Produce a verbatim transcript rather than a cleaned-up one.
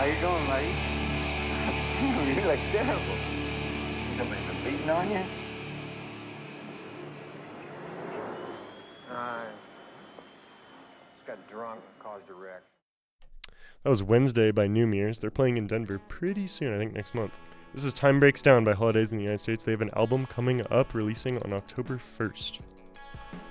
How you doing, mate? You look terrible. Somebody's been beating on you? I just got drunk and caused a wreck. That was Wednesday by Newmears. They're playing in Denver pretty soon, I think next month. This is Time Breaks Down by Holidays in the United States. They have an album coming up, releasing on October first.